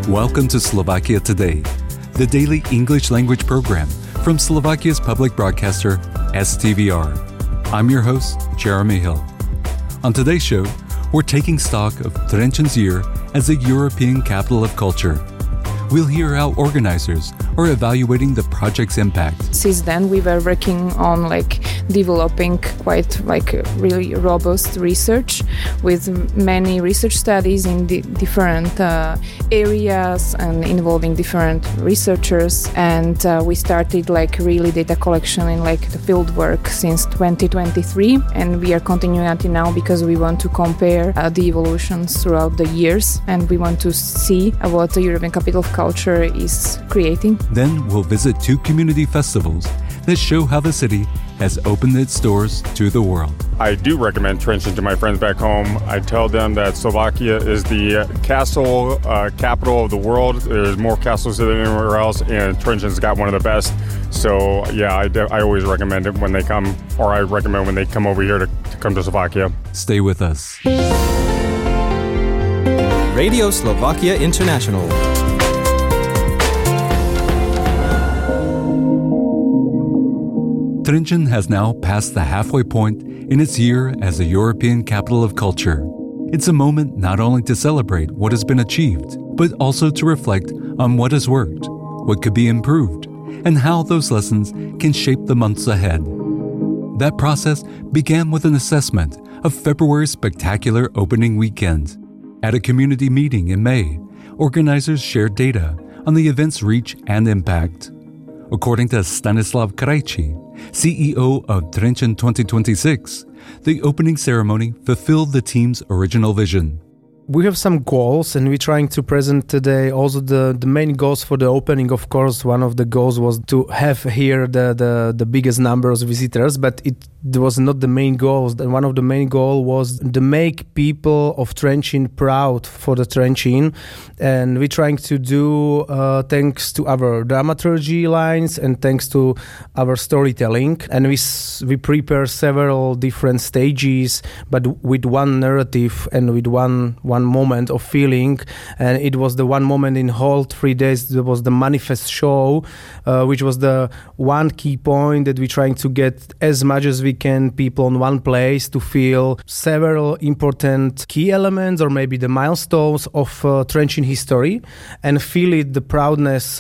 Welcome to Slovakia Today, the daily English language program from Slovakia's public broadcaster, STVR. I'm your host, Jeremy Hill. On today's show, we're taking stock of Trenchen's year as a European capital of culture. We'll hear how organizers are evaluating the project's impact. Since then, we were working on developing quite really robust research with many research studies in different areas and involving different researchers. And we started really data collection in the field work since 2023, and we are continuing until now because we want to compare the evolutions throughout the years, and we want to see what the European Capital of Culture is creating. Then we'll visit 2 community festivals that show how the city has opened its doors to the world. I do recommend Trenčín to my friends back home. I tell them that Slovakia is the castle capital of the world. There's more castles than anywhere else, and Trenčín's got one of the best. So yeah, I always recommend it when they come, or I recommend when they come over here to come to Slovakia. Stay with us. Radio Slovakia International. Trenčín has now passed the halfway point in its year as a European capital of culture. It's a moment not only to celebrate what has been achieved, but also to reflect on what has worked, what could be improved, and how those lessons can shape the months ahead. That process began with an assessment of February's spectacular opening weekend. At a community meeting in May, organizers shared data on the event's reach and impact. According to Stanislav Krajčí, CEO of Trenčín 2026, the opening ceremony fulfilled the team's original vision. We have some goals, and we're trying to present today also the main goals for the opening. Of course, one of the goals was to have here the biggest number of visitors, but it was not the main goal. And one of the main goals was to make people of Trenčín proud for the Trenčín. And we're trying to do thanks to our dramaturgy lines and thanks to our storytelling. And we prepare several different stages, but with one narrative and with one moment of feeling. And it was the one moment in whole 3 days. There was the manifest show, which was the one key point that we're trying to get as much as we can people in one place to feel several important key elements or maybe the milestones of Trenčín history and feel it, the proudness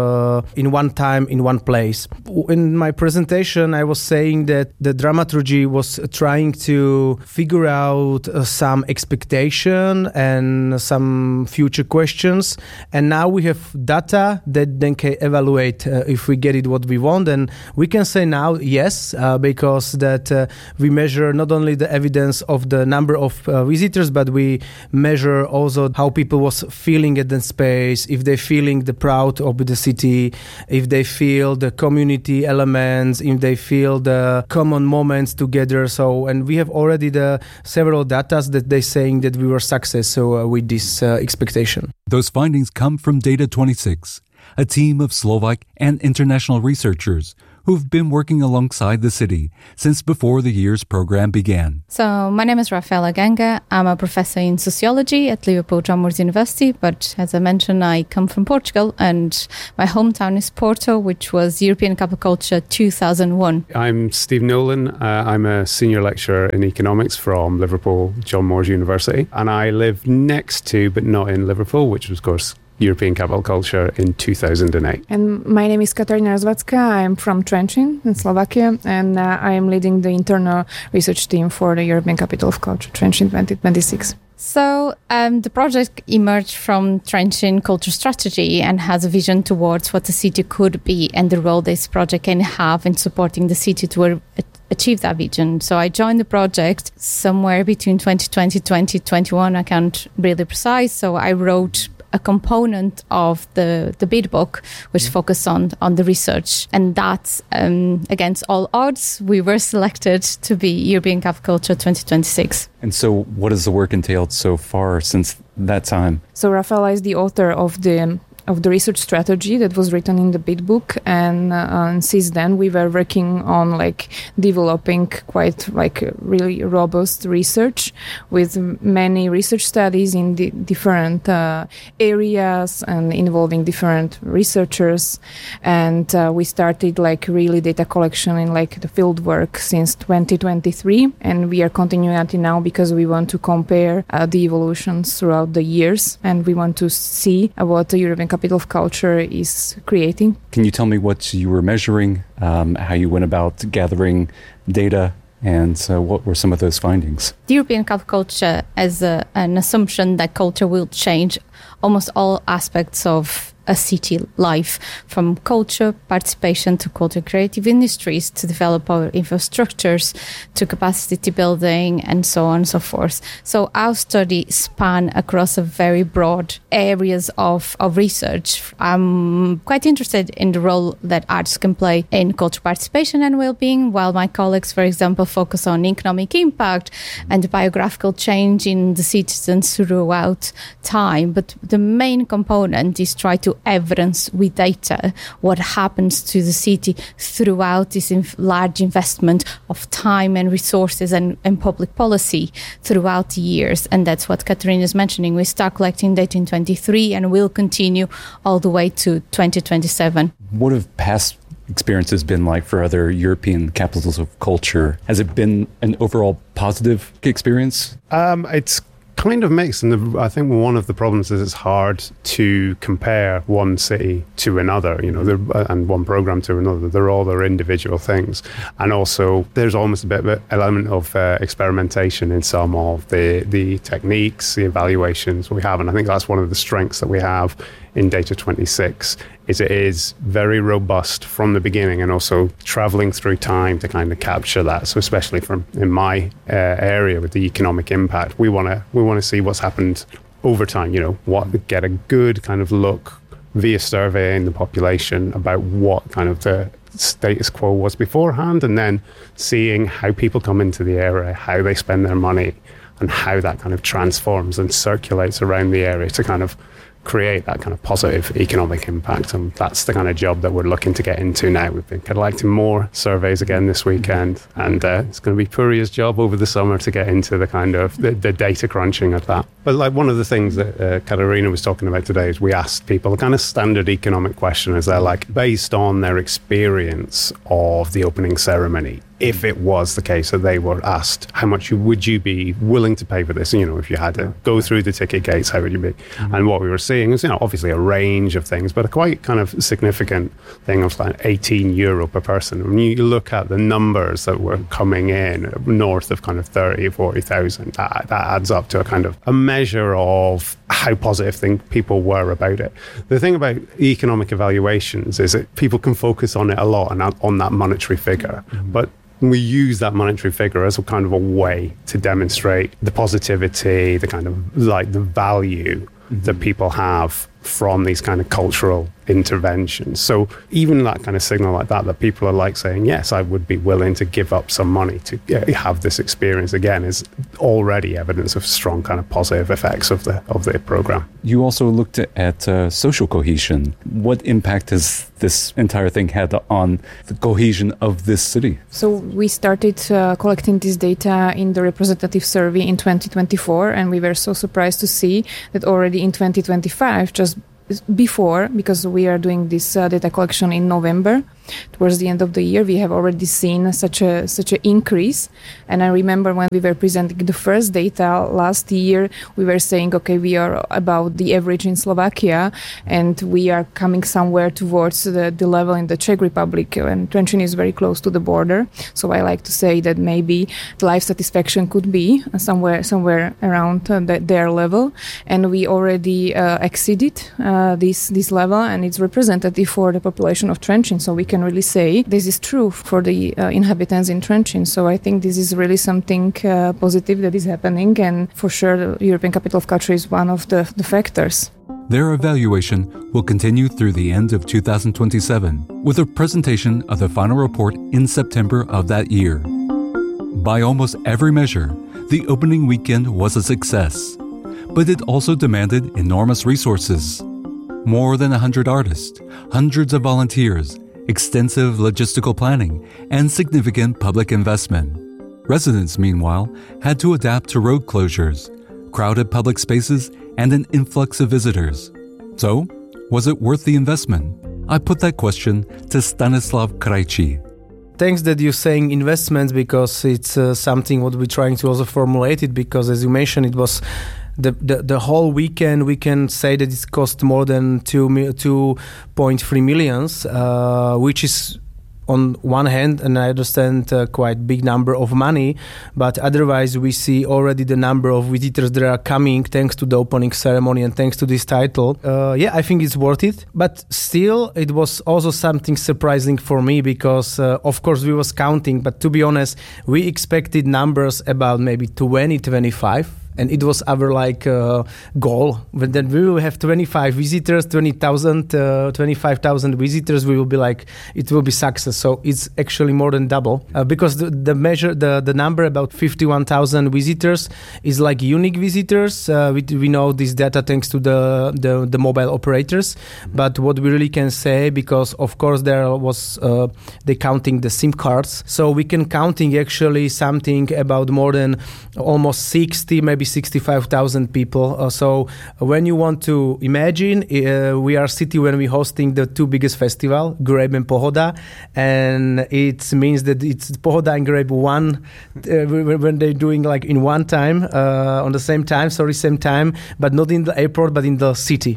in one time, in one place. In my presentation, I was saying that the dramaturgy was trying to figure out some expectation and some future questions, and now we have data that then can evaluate if we get it what we want. And we can say now yes, because that we measure not only the evidence of the number of visitors, but we measure also how people was feeling at the space, if they feeling the proud of the city, if they feel the community elements, if they feel the common moments together. So, and we have already the several data that they saying that we were successful with this expectation. Those findings come from Data 26, a team of Slovak and international researchers who've been working alongside the city since before the year's program began. So my name is Rafaela Ganga. I'm a professor in sociology at Liverpool John Moores University, but as I mentioned, I come from Portugal and my hometown is Porto, which was European Cup of Culture 2001. I'm Steve Nolan. I'm a senior lecturer in economics from Liverpool John Moores University, and I live next to, but not in Liverpool, which was, of course, European Capital Culture in 2008. And my name is Katarina Rozvacka. I'm from Trenčín in Slovakia, and I am leading the internal research team for the European Capital of Culture Trenčín 2026. So the project emerged from Trenčín Culture Strategy and has a vision towards what the city could be and the role this project can have in supporting the city to achieve that vision. So I joined the project somewhere between 2020 and 2021. I can't really precise. So I wrote a component of the bid book which focused on the research, and that's against all odds we were selected to be European Cup of Culture 2026. And so what has the work entailed so far since that time? So Rafaela is the author of the of the research strategy that was written in the bid book, and since then we were working on like developing quite like really robust research with many research studies in the different areas and involving different researchers, and we started like really data collection in like the field work since 2023, and we are continuing until now because we want to compare the evolutions throughout the years, and we want to see what the European Capital of Culture is creating. Can you tell me what you were measuring, how you went about gathering data, and what were some of those findings? The European Capital of Culture has an assumption that culture will change almost all aspects of a city life, from culture participation to culture creative industries, to develop our infrastructures, to capacity building, and so on and so forth. So our study span across a very broad areas of research. I'm quite interested in the role that arts can play in culture participation and well-being, while my colleagues, for example, focus on economic impact and the biographical change in the citizens throughout time. But the main component is try to evidence with data what happens to the city throughout this large investment of time and resources and public policy throughout the years. And that's what Katarina is mentioning. We start collecting data in 23 and will continue all the way to 2027. What have past experiences been like for other European capitals of culture? Has it been an overall positive experience? It's kind of mixed, and I think one of the problems is it's hard to compare one city to another, and one program to another. They're all their individual things, and also there's almost a bit of an element of experimentation in some of the techniques, the evaluations we have, and I think that's one of the strengths that we have in Data 26. It is very robust from the beginning, and also traveling through time to kind of capture that. So especially in my area with the economic impact, we want to see what's happened over time. Get a good kind of look via surveying the population about what kind of the status quo was beforehand, and then seeing how people come into the area, how they spend their money, and how that kind of transforms and circulates around the area to kind of create that kind of positive economic impact. And that's the kind of job that we're looking to get into now. We've been collecting more surveys again this weekend, and it's going to be Puria's job over the summer to get into the kind of the data crunching of that. But like one of the things that Katarina was talking about today is we asked people a kind of standard economic question, is they're like, based on their experience of the opening ceremony, if it was the case that they were asked, how much would you be willing to pay for this? If you had to go through the ticket gates, how would you be? Mm-hmm. And what we were seeing is, obviously a range of things, but a quite kind of significant thing of like €18 per person. When you look at the numbers that were coming in north of kind of 30, 40,000, that adds up to a kind of a measure of how positive people were about it. The thing about economic evaluations is that people can focus on it a lot and on that monetary figure, but we use that monetary figure as a kind of a way to demonstrate the positivity, the kind of like the value that people have from these kind of cultural interventions. So even that kind of signal like that people are like saying, yes, I would be willing to give up some money to have this experience again, is already evidence of strong kind of positive effects of the program. You also looked at social cohesion. What impact has this entire thing had on the cohesion of this city? So we started collecting this data in the representative survey in 2024, and we were so surprised to see that already in 2025, just before, because we are doing this data collection in November, towards the end of the year, we have already seen such an increase. And I remember when we were presenting the first data last year, we were saying, okay, we are about the average in Slovakia, and we are coming somewhere towards the level in the Czech Republic, and Trenčín is very close to the border. So I like to say that maybe the life satisfaction could be somewhere around their level, and we already exceeded this level, and it's representative for the population of Trenčín. So we can really say this is true for the inhabitants in Trenčín. So I think this is really something positive that is happening, and for sure the European Capital of Culture is one of the factors. Their evaluation will continue through the end of 2027, with a presentation of the final report in September of that year. By almost every measure, the opening weekend was a success, but it also demanded enormous resources. More than 100 artists, hundreds of volunteers, extensive logistical planning, and significant public investment. Residents, meanwhile, had to adapt to road closures, crowded public spaces, and an influx of visitors. So, was it worth the investment? I put that question to Stanislav Krajci. Thanks that you're saying investments, because it's something what we're trying to also formulate it, because as you mentioned, it was the whole weekend. We can say that it cost more than 2.3 millions, which is on one hand, and I understand quite big number of money, but otherwise we see already the number of visitors that are coming thanks to the opening ceremony and thanks to this title. I think it's worth it, but still it was also something surprising for me, because of course we was counting, but to be honest, we expected numbers about maybe 20-25. And it was our goal. But then we will have 25 visitors, 25,000 visitors. We will be it will be success. So it's actually more than double, because the number about 51,000 visitors is unique visitors. We know this data thanks to the mobile operators. But what we really can say, because of course there was they counting the SIM cards, so we can counting actually something about more than almost 60, maybe 65,000 people. So when you want to imagine, we are a city when we're hosting the two biggest festival, Grape and Pohoda, and it means that it's Pohoda and Grape one when they're doing in one time, on the same time, but not in the airport, but in the city.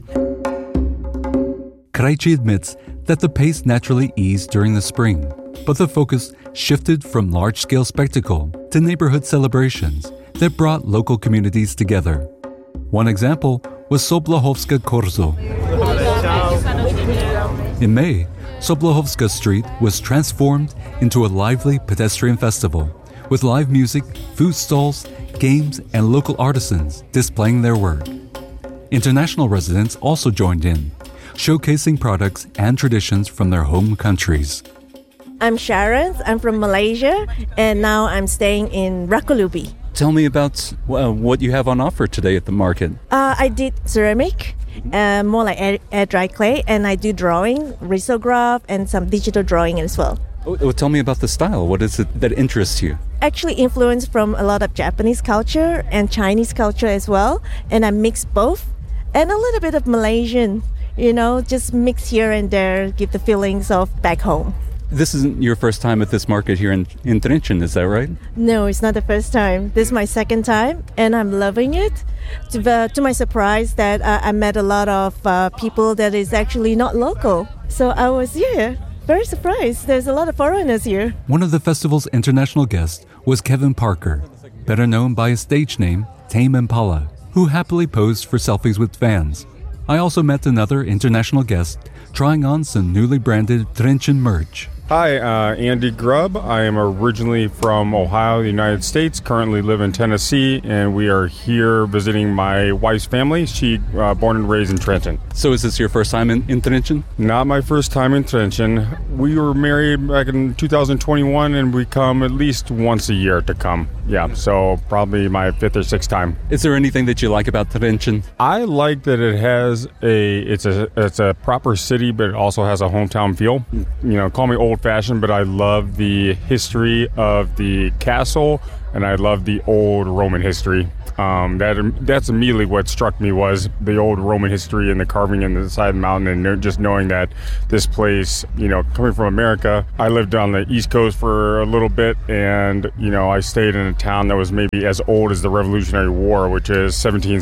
Krajci admits that the pace naturally eased during the spring, but the focus shifted from large-scale spectacle to neighborhood celebrations that brought local communities together. One example was Soblochovska Korzo. In May, Soblochovska Street was transformed into a lively pedestrian festival with live music, food stalls, games, and local artisans displaying their work. International residents also joined in, showcasing products and traditions from their home countries. I'm Sharon, I'm from Malaysia, and now I'm staying in Rakulubi. Tell me about what you have on offer today at the market. I did ceramic, more like air dry clay, and I do drawing, risograph, and some digital drawing as well. Tell me about the style. What is it that interests you? Actually influenced from a lot of Japanese culture and Chinese culture as well, and I mix both, and a little bit of Malaysian, just mix here and there, give the feelings of back home. This isn't your first time at this market here in Trenčín, is that right? No, it's not the first time. This is my second time, and I'm loving it. To my surprise, that I met a lot of people that is actually not local. So I was, very surprised. There's a lot of foreigners here. One of the festival's international guests was Kevin Parker, better known by his stage name, Tame Impala, who happily posed for selfies with fans. I also met another international guest trying on some newly branded Trenčín merch. Hi, Andy Grubb. I am originally from Ohio, the United States, currently live in Tennessee, and we are here visiting my wife's family. She born and raised in Trenčín. So is this your first time in Trenčín? Not my first time in Trenčín. We were married back in 2021, and we come at least once a year to come. Yeah, so probably my fifth or sixth time. Is there anything that you like about Trenčín? I like that it has it's a proper city, but it also has a hometown feel. Call me old-fashioned, but I love the history of the castle, and I love the old Roman history. That's immediately what struck me, was the old Roman history and the carving in the side of the mountain, and just knowing that this place, coming from America, I lived on the East Coast for a little bit, and I stayed in a town that was maybe as old as the Revolutionary War, which is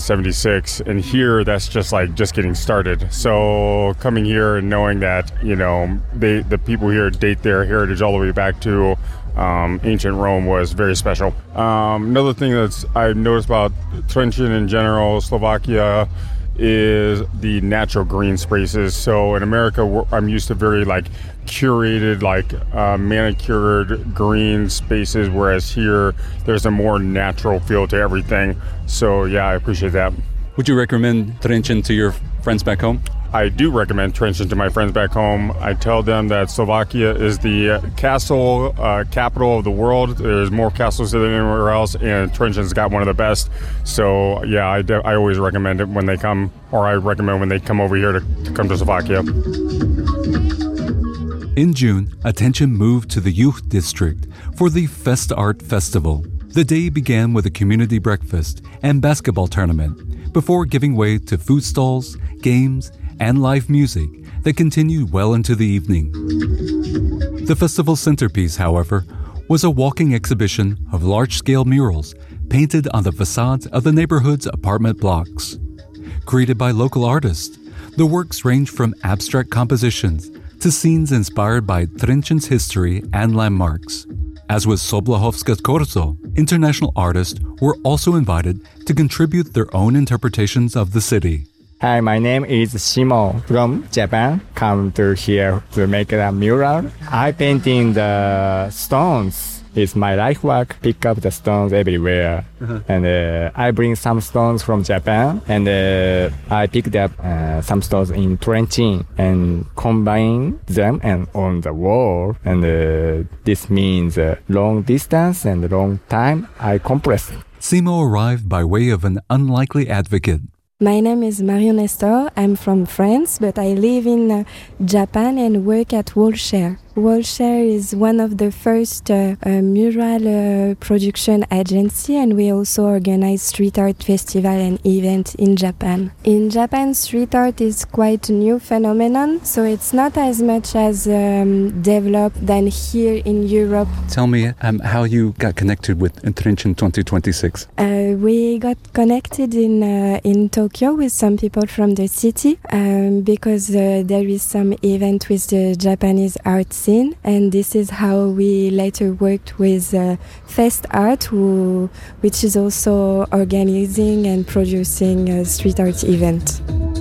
1776, and here that's just getting started. So coming here and knowing that the people here date their heritage all the way back to ancient Rome was very special. Another thing that's I've noticed about Trenčín in general, Slovakia, is the natural green spaces. So in America, I'm used to very curated, manicured green spaces, whereas here there's a more natural feel to everything. So yeah, I appreciate that. Would you recommend Trenčín to your friends back home? I do recommend Trenčín to my friends back home. I tell them that Slovakia is the castle capital of the world. There's more castles than anywhere else, and Trenčín's got one of the best. So, yeah, I always recommend it when they come, or I recommend when they come over here to come to Slovakia. In June, attention moved to the Youth District for the Fest Art Festival. The day began with a community breakfast and basketball tournament before giving way to food stalls, games, and live music that continued well into the evening. The festival centerpiece, however, was a walking exhibition of large-scale murals painted on the facades of the neighborhood's apartment blocks. Created by local artists, the works range from abstract compositions to scenes inspired by Trenčín's history and landmarks. As with Soblahovska Korzo, international artists were also invited to contribute their own interpretations of the city. Hi, my name is Shimo from Japan. Come to here to make a mural. I painting the stones. It's my life work. Pick up the stones everywhere. And I bring some stones from Japan. And I picked up some stones in Trenčín and combine them and on the wall. And this means long distance and long time. I compress. Simo arrived by way of an unlikely advocate. My name is Marion Nestor. I'm from France, but I live in Japan and work at Wallshare. Wallshare is one of the first mural production agency, and we also organize street art festival and event in Japan. In Japan, street art is quite a new phenomenon, so it's not as much as developed than here in Europe. Tell me how you got connected with Trenčín 2026. We got connected in Tokyo with some people from the city because there is some event with the Japanese art scene, and this is how we later worked with Fest Art, which is also organizing and producing a street art event.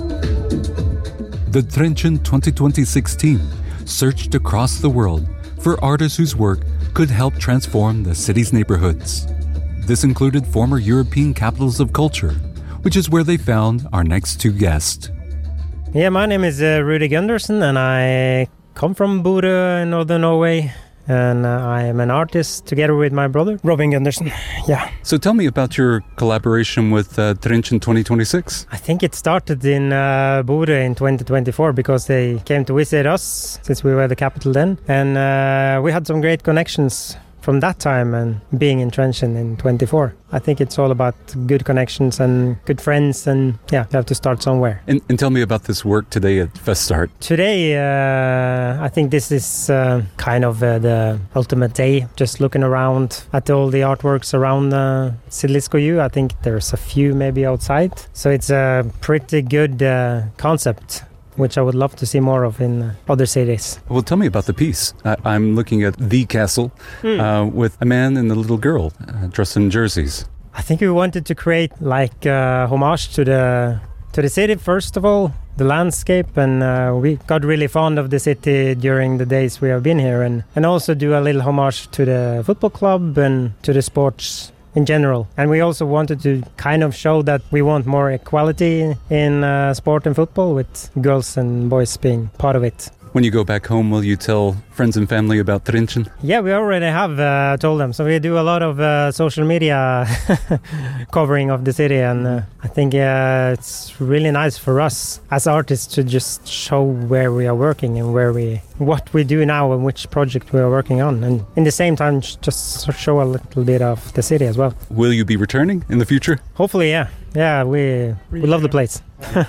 The Trenčín 2026 team searched across the world for artists whose work could help transform the city's neighborhoods. This included former European capitals of culture, which is where they found our next two guests. Yeah, my name is Rudy Gunderson, and I come from Bodø in northern Norway, and I am an artist together with my brother, Robin Gunderson. Yeah. So tell me about your collaboration with Trenčín 2026. I think it started in Bodø in 2024 because they came to visit us since we were the capital then, and we had some great connections from that time and being in Trenčín in 24. I think it's all about good connections and good friends, and yeah, you have to start somewhere. And tell me about this work today at Fest Art. Today, I think this is kind of the ultimate day, just looking around at all the artworks around Silisco U. I think there's a few maybe outside. So it's a pretty good concept, which I would love to see more of in other cities. Well, tell me about the piece. I'm looking at the castle with a man and a little girl dressed in jerseys. I think we wanted to create like homage to the city, first of all, the landscape, and we got really fond of the city during the days we have been here, and also do a little homage to the football club and to the sports in general. And we also wanted to kind of show that we want more equality in sport and football, with girls and boys being part of it. When you go back home, will you tell friends and family about Trenčín? Yeah, we already have told them. So we do a lot of social media covering of the city, and I think it's really nice for us as artists to just show where we are working and what we do now and which project we are working on, and in the same time just show a little bit of the city as well. Will you be returning in the future? Hopefully, yeah. Yeah, we love the place.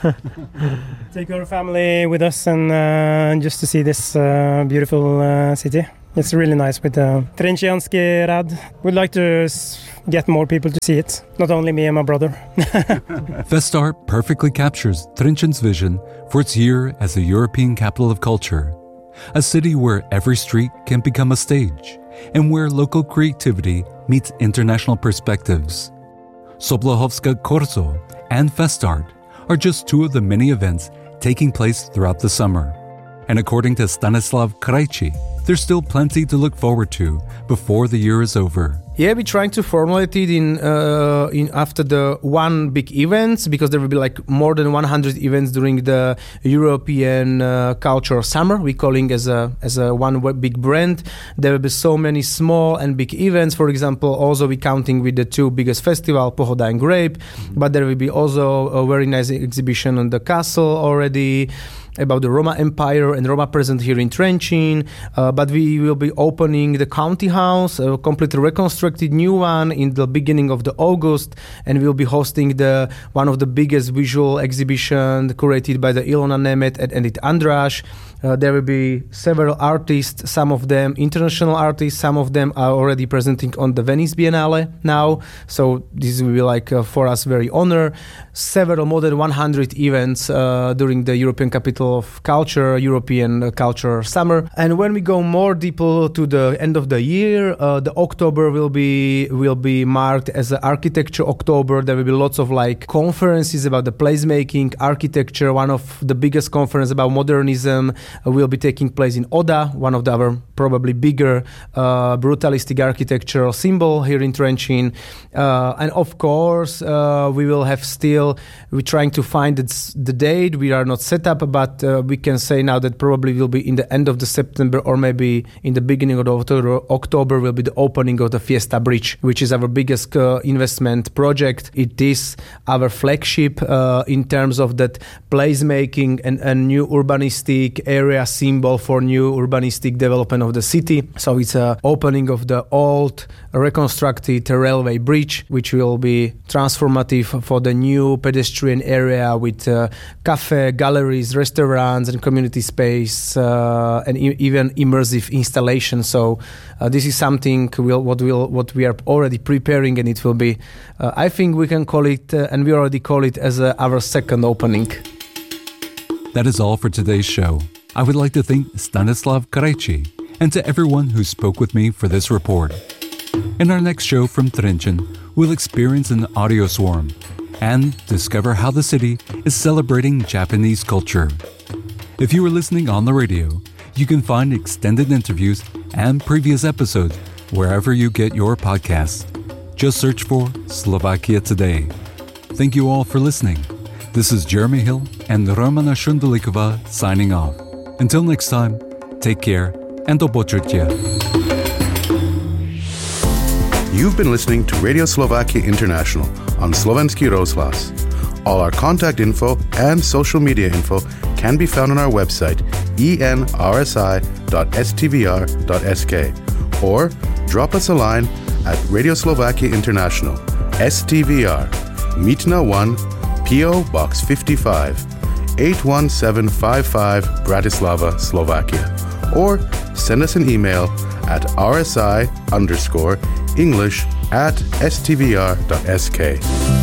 Take our family with us and just to see this beautiful city. It's really nice with the Trenčianski Rad. We'd like to get more people to see it, not only me and my brother. Fest Art perfectly captures Trenčín's vision for its year as a European capital of culture, a city where every street can become a stage and where local creativity meets international perspectives. Soblahovska Korzo and Fest Art are just two of the many events taking place throughout the summer. And according to Stanislav Krajčí, there's still plenty to look forward to before the year is over. Yeah, we're trying to formulate it in after the one big event, because there will be like more than 100 events during the European Culture Summer. We're calling as a one big brand. There will be so many small and big events. For example, also we're counting with the two biggest festival, Pohoda and Grape, but there will be also a very nice exhibition on the castle already, about the Roma Empire and Roma present here in Trenčín, but we will be opening the county house, a completely reconstructed new one in the beginning of the August, and we'll be hosting one of the biggest visual exhibition curated by the Ilona Nemet and Edith András. There will be several artists, some of them international artists, some of them are already presenting on the Venice Biennale now, so this will be like for us very honor. Several, more than 100 events during the European Capital of Culture, European Culture Summer. And when we go more deeper to the end of the year, the October will be marked as an Architecture October. There will be lots of like conferences about the placemaking, architecture. One of the biggest conferences about modernism will be taking place in Oda, one of our probably bigger brutalistic architectural symbol here in Trenčín. And of course, we will have we're trying to find the date. We are not set up, but we can say now that probably will be in the end of the September or maybe in the beginning of October will be the opening of the Fiesta Bridge, which is our biggest investment project. It is our flagship in terms of that placemaking and a new urbanistic area symbol for new urbanistic development of the city. So it's a opening of the old reconstructed railway bridge, which will be transformative for the new pedestrian area with cafe, galleries, restaurants and community space and even immersive installation. So this is something what we are already preparing, and it will be I think we can call it and we already call it as our second opening. That is all for today's show. I would like to thank Stanislav Krejci and to everyone who spoke with me for this report. In our next show from Trenčín, we'll experience an audio swarm and discover how the city is celebrating Japanese culture. If you are listening on the radio, you can find extended interviews and previous episodes wherever you get your podcasts. Just search for Slovakia Today. Thank you all for listening. This is Jeremy Hill and Romana Shundalikova signing off. Until next time, take care and do počutia. You've been listening to Radio Slovakia International on Slovenský rozhlas. All our contact info and social media info can be found on our website enrsi.stvr.sk or drop us a line at Radio Slovakia International, STVR, Mítna 1, PO Box 55, 81755, Bratislava, Slovakia. Or send us an email at rsi_English@stvr.sk.